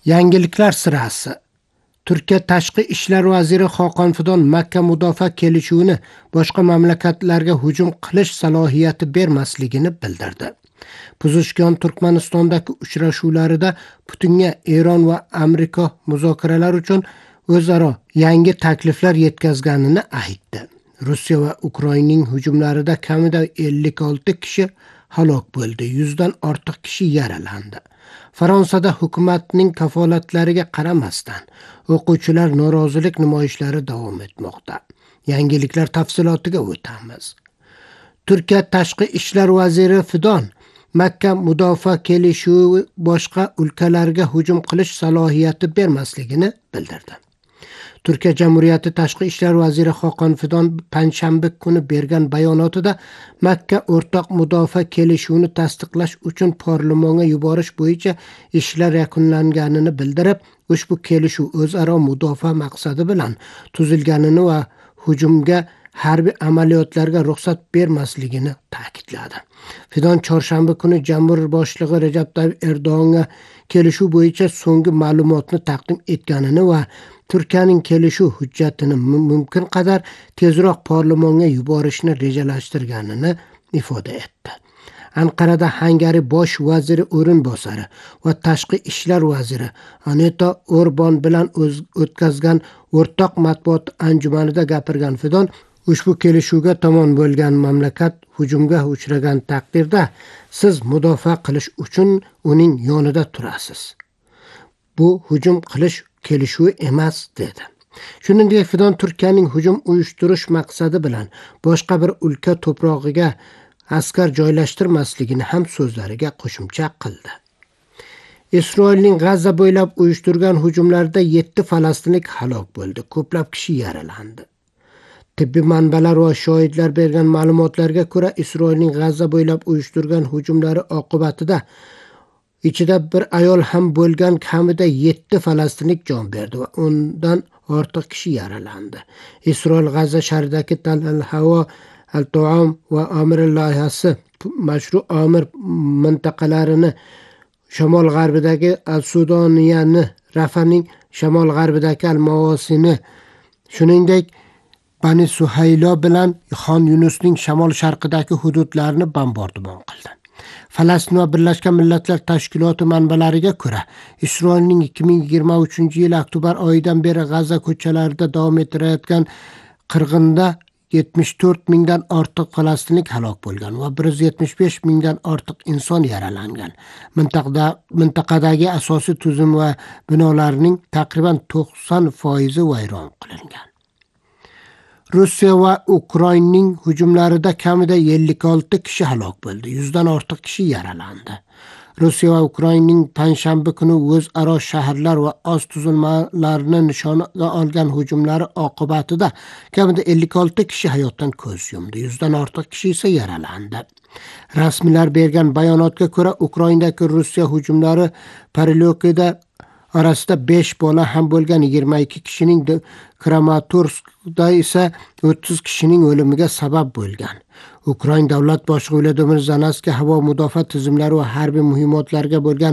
Yangiliklar sirasi. Turkiya Tashqi ishlar vaziri Xoqon Fidon Makka mudofaa kelishuvini boshqa mamlakatlarga hujum qilish salohiyati bermasligini bildirdi. Pezeshkian Turkmanistondagi uchrashuvlarida Putinga Eron va Amerika muzokaralar uchun o'zaro yangi takliflar yetkazganini aytdi. Rossiya va Ukrainaning hujumlarida kamida 56 kishi halok bo'ldi, 100 dan ortiq kishi yaralandi. Fransiyada hukumatning kafolatlariga qaramasdan o'quvchilar norozilik namoyishlari davom etmoqda. Yangiliklar tafsilotiga o'tamiz. Turkiya Tashqi ishlar vaziri Fidon Makka mudofaa kelishuvi boshqa o'lkalarga hujum qilish salohiyati bermasligini bildirdi. Turkiya Jamhuriyati Tashqi ishlar vaziri Xoqon Fidon panshanba kuni bergan bayonotida Makka o'rtoq mudofaa kelishuvini tasdiqlash uchun parlamentga yuborish bo'yicha ishlar yakunlanganini bildirib, ushbu kelishuv o'zaro mudofaa maqsadi bilan tuzilganini va hujumga harbiy amaliyotlarga ruxsat bermasligini ta'kidladi. Fidon chorshanba kuni jamhuriyat boshlig'i Rajab Tayyip Erdo'g'onga kelishuv bo'yicha so'nggi ma'lumotni taqdim etganini va Turkiyaning kelishuv hujjatini mumkin qadar tezroq parlamentga yuborishni rejalashtirganini ifoda etdi. Anqarada Hungariya bosh vaziri o'rinbosari va tashqi ishlar vaziri Anita Orban bilan o'tkazgan o'rtoq matbuot anjumanida gapirgan Fidon ushbu kelishuvga tomon bo'lgan mamlakat hujumga uchragan taqdirda siz mudofaa qilish uchun uning yonida turasiz. Bu hujum qilish kelishuvi emas dedi. Shuningdek, Fidon Turkiyaning hujum uyushtirish maqsadi bilan boshqa bir o'lka to'prog'iga askar joylashtirmasligini ham so'zlariga qo'shimcha qildi. Isroilning G'azza bo'ylab uyushtirgan hujumlarida 7 falastinlik halok bo'ldi, ko'plab kishi yaralandi. Tibbiy manbalar va shohidlar bergan ma'lumotlarga ko'ra, Isroilning G'azza bo'ylab uyushtirgan hujumlari oqibatida ichida bir ayol ham bo'lgan kamida 7 falastinlik jon berdi va undan ortiq kishi yaralandi. Isroil G'azza shahridagi Tal al-Havo, Al-To'am va Amir loyihasi mashru Amir mintaqalarini shimol-g'arbidagi Al-Sudoniyani, Rafaning shimol-g'arbidagi Al-Mavosini, shuningdek Bani Suhaylo bilan Xon Yunusning shimol-sharqidagi hududlarini bombardimon qildi. Falastin va Birlashgan Millatlar Tashkiloti manbalariga ko'ra, Isroilning 2023-yil oktyabr oyidan beri G'azza ko'chalarida davom ettirayotgan qirg'inda 74 mingdan ortiq falastinlik halok bo'lgan va 175 mingdan ortiq inson yaralangan. Mintaqadagi asosiy tuzum va binolarning taqriban 90% vayron qilingan. Rossiya va Ukrainaning hujumlarida kamida 56 kishi halok bo'ldi, 100 dan ortiq kishi yaralandi. Rossiya va Ukrainaning panshanba kuni o'zaro shaharlar va oz tuzilmalarni nishonga olgan hujumlari oqibatida kamida 56 kishi hayotdan ko'z yumdi, 100 dan ortiq kishi esa yaralandi. Rasmiylar bergan bayonotga ko'ra, Ukrainadagi Rossiya hujumlari Parilyokida orasida 5 bola ham bo'lgan 22 kishining, Kramatorskda esa 30 kishining o'limiga sabab bo'lgan. Ukraina davlat boshlig'i Volodimir Zelenskiy havo mudofaa tizimlari va harbiy muhimmatlarga bo'lgan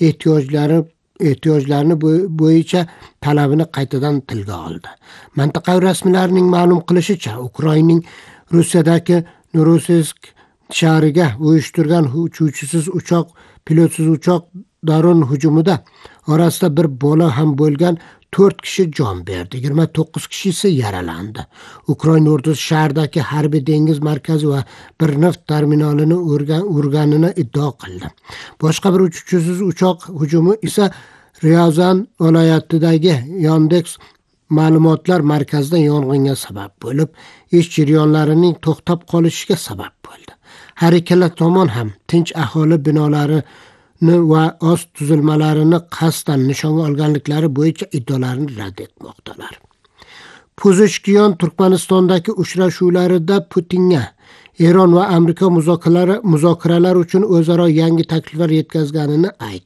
ehtiyojlarni bo'yicha talabini qaytadan tilga oldi. Mintaqa rasmiylarining ma'lum qilishicha, Ukrainaning Rossiyadagi Novorossiysk shahriga uyushtirgan uchuvchisiz uchoq, pilotsiz uchoq dron hujumida orasida bir bola ham bo'lgan 4 kishi jon berdi, 29 kishi esa yaralandi. Ukraina ordusi shahardagi harbiy dengiz markazi va bir neft terminalini urganini iddao qildi. Boshqa bir uchuvchisiz uchoq hujumi esa Ryazan viloyatidagi Yandex ma'lumotlar markazida yong'inga sabab bo'lib, ish jarayonlarining to'xtab qolishiga sabab bo'ldi. Har ikkala tomon ham tinch aholi binolari va oz tuzilmalarini qasddan nishonga olganliklari bo'yicha iddaolarini rad etmoqdalar. Pezeshkian Turkmanistondagi uchrashuvlarida Putinga Eron va Amerika muzokaralar uchun o'zaro yangi takliflar yetkazganini aytdi.